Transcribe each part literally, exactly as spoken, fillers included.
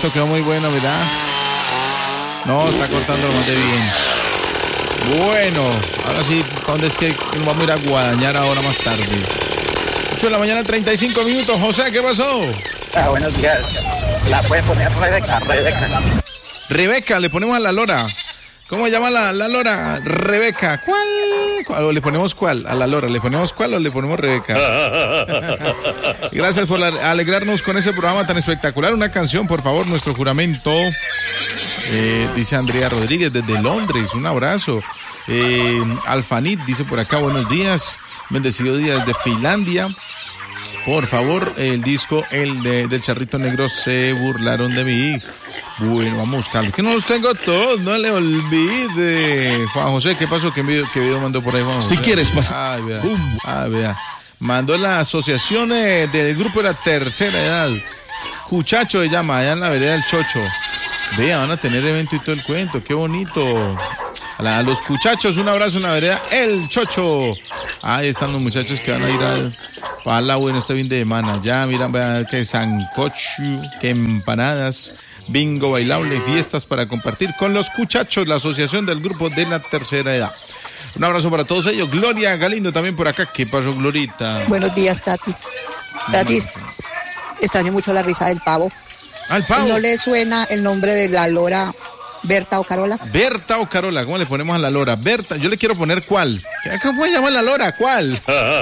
esto quedó muy bueno, ¿verdad? No, está cortando lo más de bien. Bueno, ahora sí, ¿dónde es que nos vamos a ir a guadañar ahora más tarde? ocho de la mañana, treinta y cinco minutos. José, ¿qué pasó? Ah, buenos días. La puede poner Rebeca, Rebeca. Rebeca, le ponemos a la lora. ¿Cómo se llama la, la lora? Rebeca. ¿Cuál? ¿Cuál? ¿O le ponemos cuál? A la lora. ¿Le ponemos cuál o le ponemos Rebeca? Gracias por la, alegrarnos con ese programa tan espectacular. Una canción, por favor, nuestro juramento. Eh, dice Andrea Rodríguez desde Londres. Un abrazo. Eh, Alfanit dice por acá, buenos días. Bendecido día desde Finlandia. Por favor, el disco el de, del Charrito Negro, Se burlaron de mí. Bueno, vamos a buscarlo. Que no los tengo todos, no le olvide. Juan José, ¿qué pasó? ¿Qué video, qué video mandó por ahí, Juan José? Si quieres pasar. Ay, vea. Ay, vea. Mandó la asociación eh, del grupo de la tercera edad. Cuchacho se llama, allá en la vereda del Chocho. Vea, van a tener evento y todo el cuento. Qué bonito. A, la, a los cuchachos, un abrazo en la vereda El Chocho. Ahí están los muchachos que van a ir al Pala, bueno, este fin de semana. Ya, miran, vean que sancocho, que empanadas, bingo bailable, fiestas para compartir con los cuchachos, la asociación del grupo de la tercera edad. Un abrazo para todos ellos. Gloria Galindo también por acá. ¿Qué pasó, Glorita? Buenos días, Tati. Tati, extraño mucho la risa del pavo. ¿Al pavo? ¿No le suena el nombre de la lora Berta o Carola? Berta o Carola, ¿cómo le ponemos a la lora? Berta, yo le quiero poner ¿cuál? ¿Cómo se llama la lora? ¿Cuál?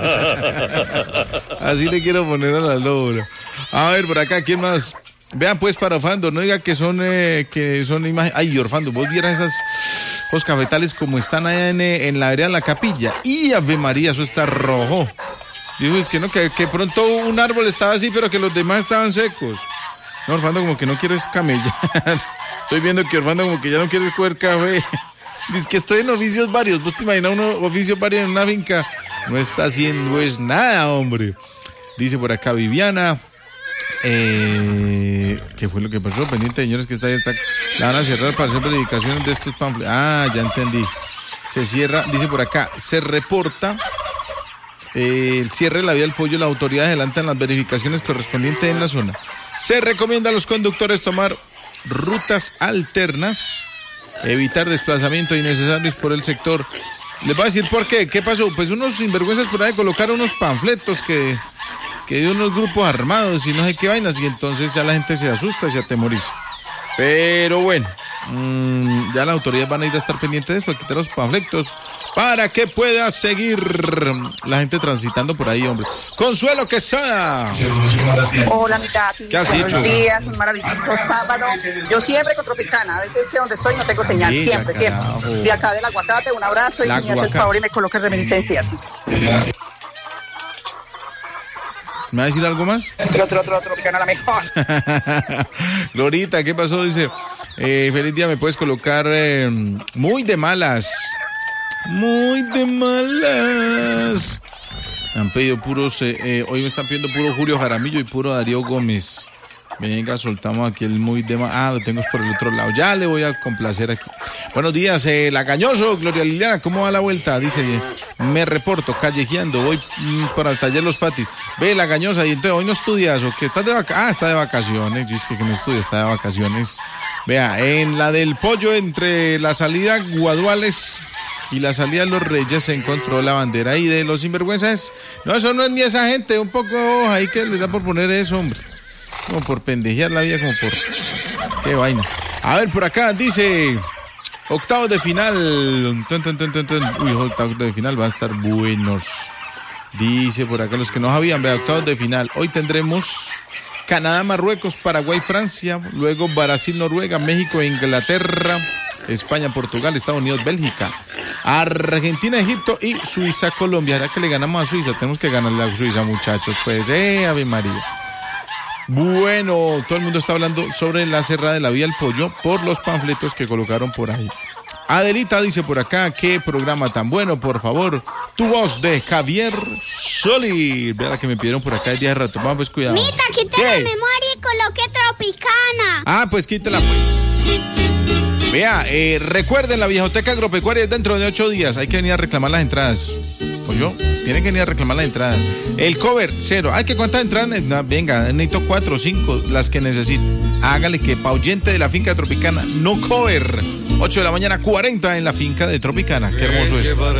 Así le quiero poner a la lora. A ver, por acá, ¿quién más? Vean pues para Orfando, no diga que son eh, que son imágenes. Ay, Orfando, vos vieras esas los cafetales como están allá en, en la área de la capilla. Y Ave María, eso está rojo. Dijo, es que no, que, que pronto un árbol estaba así, pero que los demás estaban secos. No, Orfando, como que no quieres camellar. Estoy viendo que Orfando como que ya no quieres coger café. Dice que estoy en oficios varios. ¿Vos te imaginas uno oficios varios en una finca? No está haciendo es nada, hombre. Dice por acá Viviana. Eh, ¿Qué fue lo que pasó? Pendiente, señores, que está ahí. Está, la van a cerrar para hacer verificaciones de estos panfletos. Ah, ya entendí. Se cierra, dice por acá, se reporta eh, el cierre de la vía del Pollo. La autoridad adelantan las verificaciones correspondientes en la zona. Se recomienda a los conductores tomar rutas alternas, evitar desplazamientos innecesarios por el sector. Les voy a decir por qué. ¿Qué pasó? Pues unos sinvergüenzas por ahí colocaron unos panfletos que, que de unos grupos armados y no sé qué vainas, y entonces ya la gente se asusta y se atemoriza. Pero bueno, mmm, ya las autoridades van a ir a estar pendientes de eso, a quitar los panfletos para que pueda seguir la gente transitando por ahí, hombre. Consuelo Quesada. Hola, mi Tati. ¿Qué has hecho? Buenos días, un maravilloso sábado. Yo siempre con Tropicana, a veces que donde estoy no tengo señal, Sí, siempre, carajo. siempre. De acá del aguacate, un abrazo y La si me hace el aguacate. favor y me coloca reminiscencias. ¿Me va a decir algo más? Otro, otro, otro, Tropicana la mejor. Glorita, ¿qué pasó? Dice, eh, feliz día, ¿me puedes colocar eh, muy de malas? Muy de malas. Me han pedido puros, eh, eh, hoy me están pidiendo puro Julio Jaramillo y puro Darío Gómez. Venga, soltamos aquí el muy de malas. Ah, lo tengo por el otro lado. Ya le voy a complacer aquí. Buenos días, eh, Lagañoso, Gloria Liliana, ¿cómo va la vuelta? Dice, me reporto, callejeando, voy mm, para el taller Los Patis. Ve, Lagañosa, y entonces hoy no estudias, ¿o qué? ¿Estás de vacaciones? Ah, está de vacaciones. Yo es que, que no estudia, está de vacaciones. Vea, en la del Pollo, entre la salida Guaduales y la salida de Los Reyes, se encontró la bandera ahí de los sinvergüenzas. No, eso no es ni esa gente, un poco ahí que les da por poner eso, hombre. Como por pendejear la vida, como por... Qué vaina. A ver, por acá dice... Octavos de final. Tun, tun, tun, tun, tun. Uy, octavos de final van a estar buenos. Dice por acá los que no sabían, vea, octavos de final. Hoy tendremos Canadá, Marruecos, Paraguay, Francia. Luego Brasil, Noruega, México, Inglaterra, España, Portugal, Estados Unidos, Bélgica, Argentina, Egipto y Suiza, Colombia. ¿Será que le ganamos a Suiza? Tenemos que ganarle a Suiza, muchachos. Pues, eh, Ave María. Bueno, todo el mundo está hablando sobre la cerrada de la vía del Pollo por los panfletos que colocaron por ahí. Adelita dice por acá, qué programa tan bueno, por favor. Tu voz de Javier Solí. Vea la que me pidieron por acá el día de rato. Vamos, pues, cuidado. Mita, quita la memoria y coloque Tropicana. Ah, pues quítela, pues. Vea, eh, recuerden, la Viejoteca Agropecuaria es dentro de ocho días. Hay que venir a reclamar las entradas. ¿oyó? Tiene que venir a reclamar la entrada. El cover, cero. Ay, ¿que cuántas entradas? No, venga, necesito cuatro o cinco, las que necesite. Hágale que pa' oyente de la finca Tropicana, no cover. ocho de la mañana, cuarenta en la finca de Tropicana. Qué hermoso es.